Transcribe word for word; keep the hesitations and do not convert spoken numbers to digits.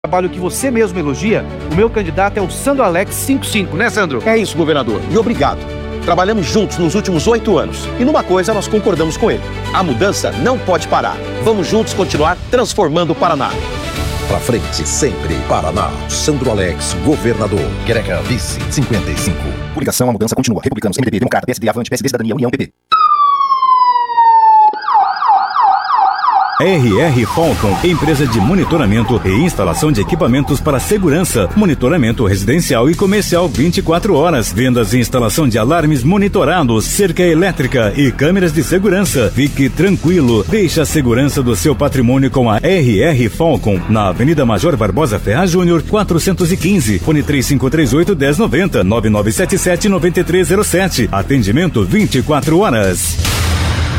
trabalho que você mesmo elogia, o meu candidato é o Sandro Alex cinquenta e cinco, né, Sandro? É isso, governador. E obrigado. Trabalhamos juntos nos últimos oito anos. E numa coisa nós concordamos com ele. A mudança não pode parar. Vamos juntos continuar transformando o Paraná. Pra frente, sempre. Paraná. Sandro Alex, governador. Quereca, vice, cinquenta e cinco. Publicação, a mudança continua. Republicanos, M D B, Democrata, P S D, Avante, P S D, Cidadania, União, P P. R R Falcon, empresa de monitoramento e instalação de equipamentos para segurança, monitoramento residencial e comercial vinte e quatro horas, vendas e instalação de alarmes monitorados, cerca elétrica e câmeras de segurança. Fique tranquilo, deixe a segurança do seu patrimônio com a R R Falcon, na Avenida Major Barbosa Ferraz Júnior, quatrocentos e quinze, fone três cinco três oito, um zero nove zero, nove nove sete sete, nove três zero sete, atendimento vinte e quatro horas.